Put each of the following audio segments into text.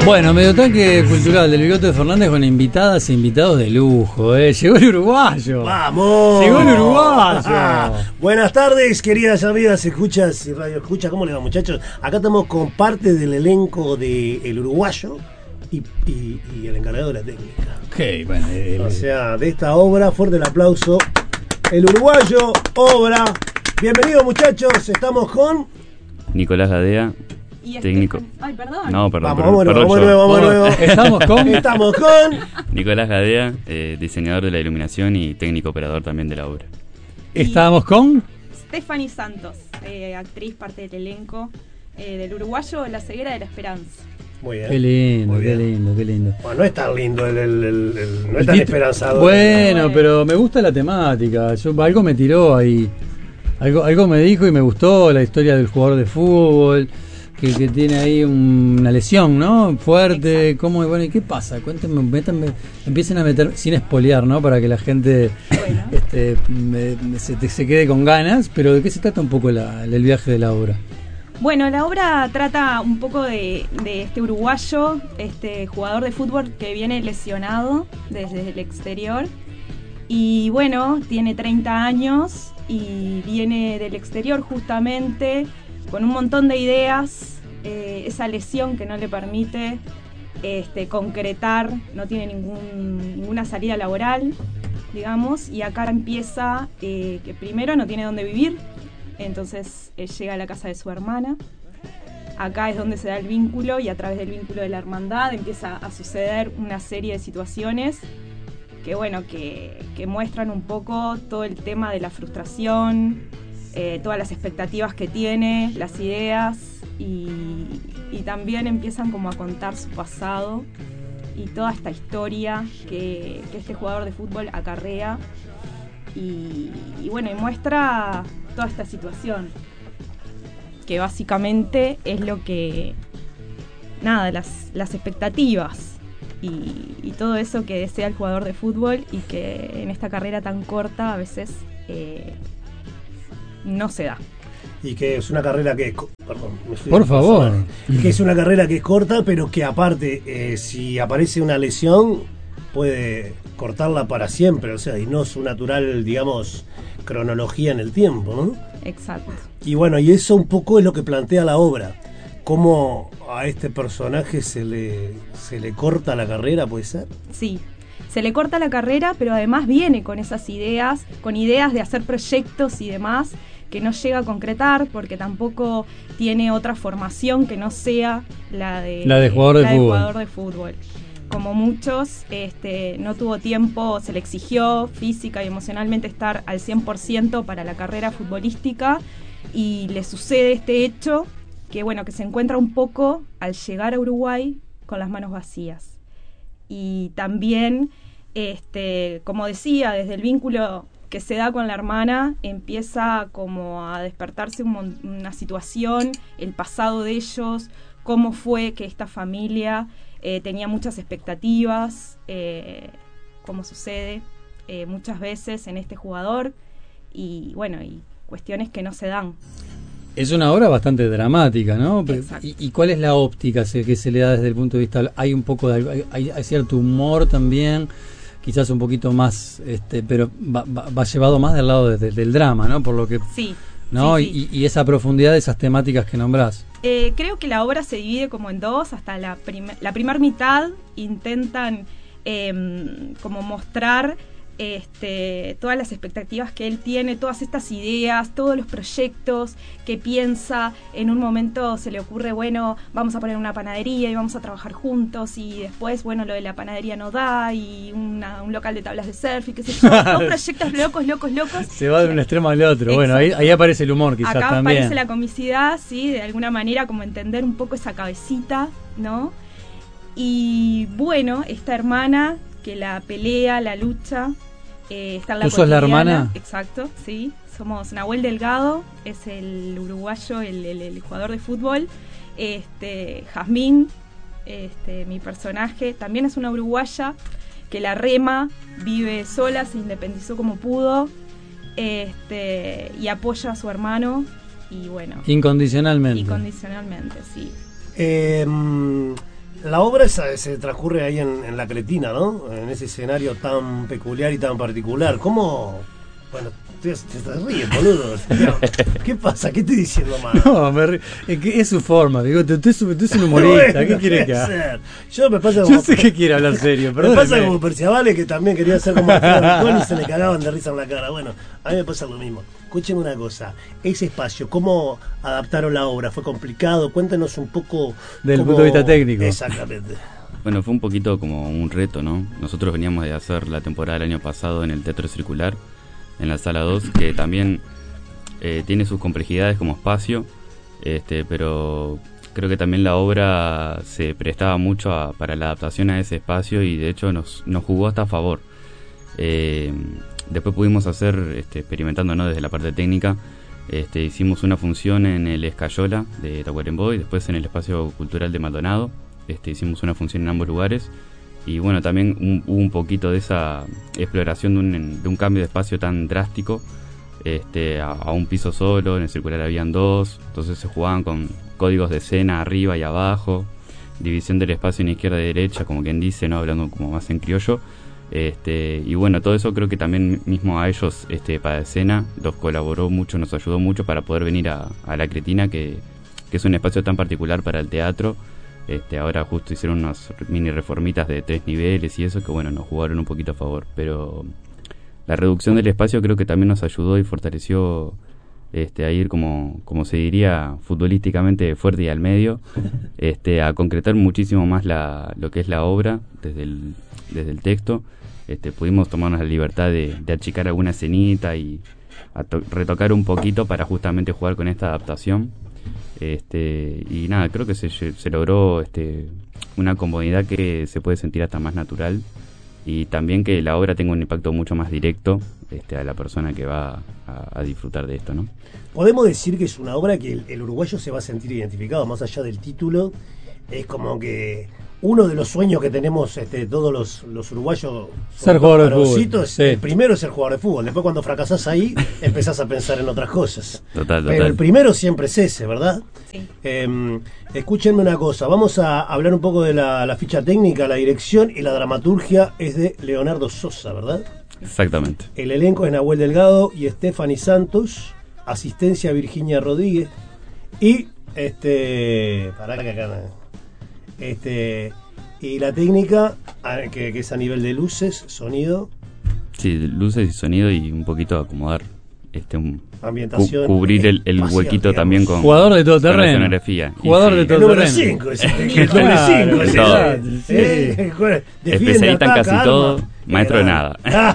Bueno, medio tanque cultural del Bigote de Fernández con invitadas e invitados de lujo, Llegó el uruguayo. ¡Vamos! Llegó el uruguayo. Buenas tardes, queridas amigas, escuchas y radio escuchas. ¿Cómo le va, muchachos? Acá estamos con parte del elenco de El Uruguayo y el encargado de la técnica. Ok, bueno. O sea, de esta obra, fuerte el aplauso. El Uruguayo, obra. Bienvenidos, muchachos. Estamos con Nicolás Gadea, técnico. Ay, perdón. No, perdón. Vamos perdón, nuevo. Estamos con Nicolás Gadea, diseñador de la iluminación y técnico operador también de la obra. Estábamos con Stephanie Santos, actriz, parte del elenco del Uruguayo, La ceguera de la esperanza. Muy bien. Qué lindo, Muy qué bien. lindo, qué lindo. Bueno, no es tan lindo, no es tan esperanzador. Bueno, pero me gusta la temática. Algo me tiró ahí. Algo me dijo y me gustó la historia del jugador de fútbol que tiene ahí una lesión, ¿no? Fuerte. ¿Cómo? Bueno, ¿y qué pasa? Cuéntenme, empiecen a meter sin espolear, ¿no? Para que la gente se quede con ganas. Pero ¿de qué se trata un poco el viaje de la obra? Bueno, la obra trata un poco de este uruguayo, este jugador de fútbol que viene lesionado desde el exterior. Y bueno, tiene 30 años y viene del exterior justamente con un montón de ideas. Esa lesión que no le permite concretar, no tiene ninguna salida laboral, digamos. Y acá empieza que primero no tiene dónde vivir. Entonces llega a la casa de su hermana. Acá es donde se da el vínculo y a través del vínculo de la hermandad empieza a suceder una serie de situaciones que muestran un poco todo el tema de la frustración, todas las expectativas que tiene, las ideas y también empiezan como a contar su pasado y toda esta historia que este jugador de fútbol acarrea y muestra toda esta situación que básicamente es lo que las expectativas y todo eso que desea el jugador de fútbol y que en esta carrera tan corta a veces no se da. Y que es una carrera que es... Perdón, por favor. Que es una carrera que es corta, pero que aparte, si aparece una lesión, puede cortarla para siempre, o sea, y no su natural, digamos, cronología en el tiempo, ¿no? Exacto. Y bueno, y eso un poco es lo que plantea la obra. Cómo a este personaje se le corta la carrera, ¿puede ser? Sí, se le corta la carrera, pero además viene con esas ideas, con ideas de hacer proyectos y demás, que no llega a concretar porque tampoco tiene otra formación que no sea la de jugador de fútbol. Como muchos, no tuvo tiempo, se le exigió física y emocionalmente estar al 100% para la carrera futbolística y le sucede este hecho que se encuentra un poco al llegar a Uruguay con las manos vacías. Y también, como decía, desde el vínculo que se da con la hermana, empieza como a despertarse una situación, el pasado de ellos, cómo fue que esta familia tenía muchas expectativas, como sucede muchas veces en este jugador, y cuestiones que no se dan. Es una obra bastante dramática, ¿no? Exacto. ¿Y cuál es la óptica que se le da desde el punto de vista? Hay un poco hay cierto humor también, quizás un poquito más, pero va llevado más del lado del drama, ¿no? Por lo que sí, ¿no? Sí. Y esa profundidad de esas temáticas que nombrás. Creo que la obra se divide como en dos, hasta la primer mitad intentan como mostrar todas las expectativas que él tiene, todas estas ideas, todos los proyectos que piensa. En un momento se le ocurre, vamos a poner una panadería y vamos a trabajar juntos, y después, lo de la panadería no da, y un local de tablas de surf y qué sé yo, dos proyectos locos. Se va de un extremo al otro. Bueno, ahí aparece el humor quizás acá también. Aparece la comicidad, sí, de alguna manera como entender un poco esa cabecita, ¿no? Y esta hermana que la pelea, la lucha, está en la ¿Tú sos la hermana? Exacto, sí. Somos Nahuel Delgado, es el uruguayo, el jugador de fútbol. Jazmín, mi personaje, también es una uruguaya que la rema, vive sola, se independizó como pudo, y apoya a su hermano, y Incondicionalmente. Incondicionalmente, sí. La obra se transcurre ahí en La Cretina, ¿no? En ese escenario tan peculiar y tan particular. ¿Cómo? Bueno, te ríes, boludo. ¿Qué pasa? ¿Qué estoy diciendo mal? No, es su forma, digo, tú es un humorista, ¿qué quiere que haga? Yo sé que quiere hablar serio, perdón. Me pasa como Perciabale, que también quería ser como y se le cagaban de risa en la cara. Bueno, a mí me pasa lo mismo. Escúcheme una cosa, ese espacio, ¿cómo adaptaron la obra? ¿Fue complicado? Cuéntenos un poco. Del punto de vista técnico. Exactamente. Bueno, fue un poquito como un reto, ¿no? Nosotros veníamos de hacer la temporada del año pasado en el Teatro Circular, en la Sala 2, que también tiene sus complejidades como espacio, pero creo que también la obra se prestaba mucho para la adaptación a ese espacio y de hecho nos jugó hasta a favor. Después pudimos hacer, experimentando, ¿no?, desde la parte técnica, hicimos una función en el Escayola de Tacuarembó y después en el Espacio Cultural de Maldonado. Hicimos una función en ambos lugares y bueno, también hubo un poquito de esa exploración de un cambio de espacio tan drástico, a un piso solo. En el Circular habían 2, entonces se jugaban con códigos de escena arriba y abajo, división del espacio en izquierda y derecha, como quien dice, no hablando como más en criollo. Y bueno, todo eso creo que también mismo a ellos, para escena, los colaboró mucho, nos ayudó mucho para poder venir a La Cretina, que es un espacio tan particular para el teatro. Ahora justo hicieron unas mini reformitas de 3 niveles y eso, que bueno, nos jugaron un poquito a favor, pero la reducción del espacio creo que también nos ayudó y fortaleció a ir, como se diría futbolísticamente, fuerte y al medio, a concretar muchísimo más lo que es la obra desde el texto. Pudimos tomarnos la libertad de achicar alguna escenita y retocar un poquito para justamente jugar con esta adaptación. Y nada, creo que se logró una comodidad que se puede sentir hasta más natural y también que la obra tenga un impacto mucho más directo a la persona que va a disfrutar de esto, ¿no? Podemos decir que es una obra que el uruguayo se va a sentir identificado, más allá del título. Es como que uno de los sueños que tenemos todos los uruguayos, ser jugador de fútbol. Sí. El primero es ser jugador de fútbol. Después, cuando fracasás ahí, empezás a pensar en otras cosas. Total. Pero el primero siempre es ese, ¿verdad? Sí. Escúchenme una cosa. Vamos a hablar un poco de la ficha técnica. La dirección y la dramaturgia es de Leonardo Sosa, ¿verdad? Exactamente. El elenco es Nahuel Delgado y Stephanie Santos. Asistencia Virginia Rodríguez. Y y la técnica, que es a nivel de luces, sonido. Sí, luces y sonido y un poquito acomodar, ambientación. Cubrir el espacial, huequito, digamos, también con jugador de todo terreno. la escenografía. Jugador de todo El número terreno. 5, el número 5. Especialista en casi todo, maestro de nada.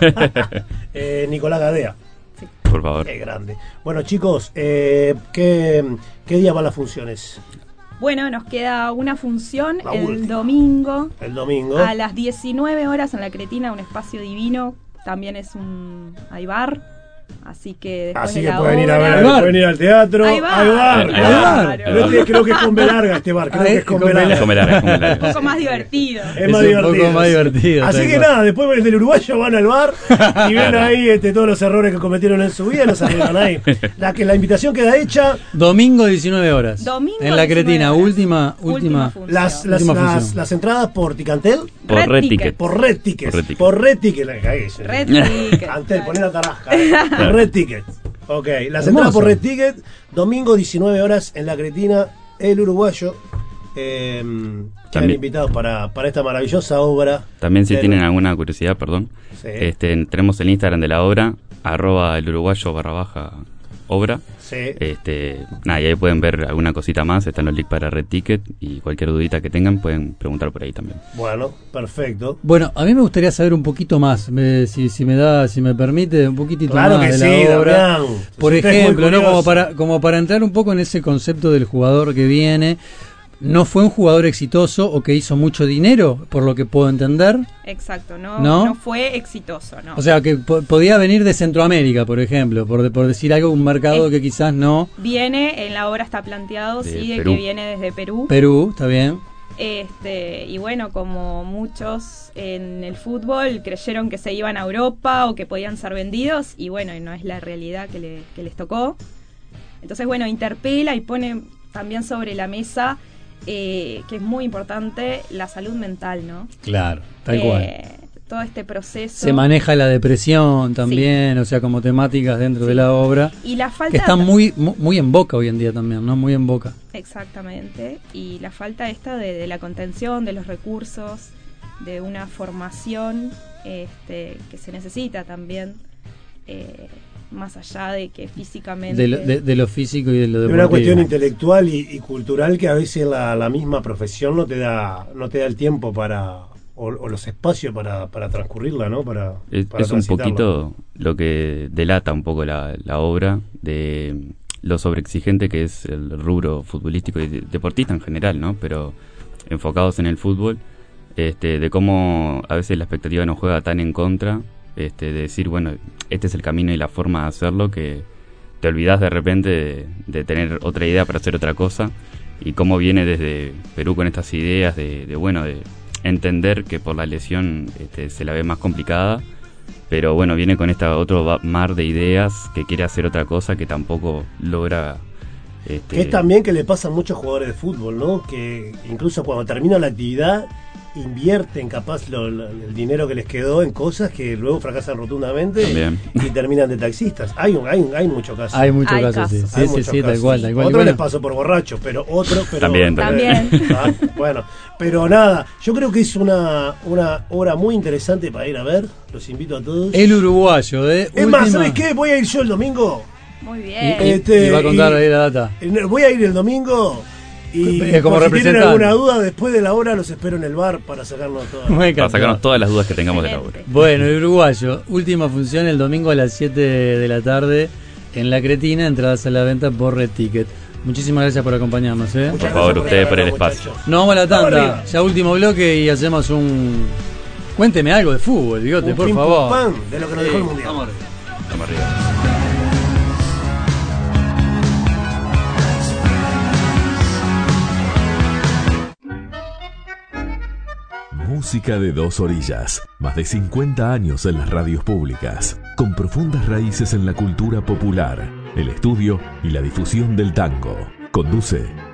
Nicolás Gadea. Por favor. Qué grande. Bueno, chicos, ¿qué día van las funciones? Bueno, nos queda una función La el última. domingo. El domingo. A las 19 horas en La Cretina, un espacio divino. También hay bar. Así que después Así de que la pueden ir a obra- ver, pueden venir al teatro. Hay bar. Hay bar. Hay bar. Claro. Creo que es con B larga este bar. Creo que es con B larga. Es como Un poco más divertido. Es más un divertido. poco más divertido. Así tal que cual. nada, después del uruguayo van al bar y ven ahí todos los errores que cometieron en su vida y los arreglan ahí. La invitación queda hecha. Domingo 19 horas. Domingo en La 19 Cretina, horas. última. función. Las entradas por Ticantel, Por Red Red Ticket. Ticket. por Red Tickets. Por Red Ticket. Por Red Ticket. La cagué, yo. Red Ticket. Antel, claro. poné la tarasca. Por Red Ticket. Ok, las entradas por Red Ticket, domingo 19 horas en La Cretina, el uruguayo. Quedan También. invitados para esta maravillosa obra. También si Del- tienen alguna curiosidad, perdón, Sí. tenemos el Instagram de la obra, @eluruguayo_obra. Sí. Nada, y ahí pueden ver alguna cosita más, están los links para Red Ticket y cualquier dudita que tengan pueden preguntar por ahí también. Bueno, perfecto. Bueno, a mí me gustaría saber un poquito más, si me permite, un poquitito Claro más que de sí, la obra. Damián. Por Usted es muy ejemplo, ¿no? curioso. como para entrar un poco en ese concepto del jugador que viene, no fue un jugador exitoso o que hizo mucho dinero, por lo que puedo entender. Exacto, ¿No? no fue exitoso, ¿no? O sea, que podía venir de Centroamérica, por ejemplo, por decir algo, un mercado que quizás no. Viene, en la obra está planteado, De sí, de Perú. que viene desde Perú. Perú, está bien. Y bueno, como muchos en el fútbol creyeron que se iban a Europa o que podían ser vendidos, y bueno, y no es la realidad que les tocó. Entonces, bueno, interpela y pone también sobre la mesa que es muy importante, la salud mental, ¿no? Claro, tal cual. Todo este proceso. Se maneja la depresión también, o sea, como temáticas dentro de la obra. Y la falta... Que están muy en boca hoy en día también, ¿no? Muy en boca. Exactamente. Y la falta esta de la contención, de los recursos, de una formación que se necesita también, más allá de que físicamente... De lo físico y de lo deportivo. Es una cuestión intelectual y cultural que a veces la misma profesión no te da el tiempo para... O los espacios para transcurrirla, ¿no? Para es un poquito lo que delata un poco la obra de lo sobreexigente que es el rubro futbolístico y deportista en general, ¿no? Pero enfocados en el fútbol, de cómo a veces la expectativa nos juega tan en contra, de decir, bueno, este es el camino y la forma de hacerlo, que te olvidás de repente de tener otra idea para hacer otra cosa, y cómo viene desde Perú con estas ideas de entender que por la lesión se la ve más complicada, pero bueno, viene con otro mar de ideas que quiere hacer otra cosa que tampoco logra. Que es también que le pasa a muchos jugadores de fútbol, ¿no? Que incluso cuando termina la actividad invierten capaz el dinero que les quedó en cosas que luego fracasan rotundamente y terminan de taxistas. Hay muchos casos. Hay muchos casos, sí, tal cual. Otro les pasó por borrachos, pero también. Bueno, pero nada, yo creo que es una obra muy interesante para ir a ver. Los invito a todos. El Uruguayo, Es más, ¿sabes qué? Voy a ir yo el domingo. Muy bien. Y va a contar ahí la data. Voy a ir el domingo. Y como si tienen representante. alguna duda después de la hora, los espero en el bar para sacarnos todas las dudas que tengamos de la obra. Bueno, el Uruguayo, última función el domingo a las 7 de la tarde en La Cretina, entradas a la venta por Red Ticket. Muchísimas gracias por acompañarnos. Por favor, ustedes por el espacio. Nos vamos a la tanda, ya último bloque y hacemos un... Cuénteme algo de fútbol, Bigote, por favor. De lo que nos dejó el Mundial. Vamos arriba. Música de dos orillas, más de 50 años en las radios públicas, con profundas raíces en la cultura popular, el estudio y la difusión del tango. Conduce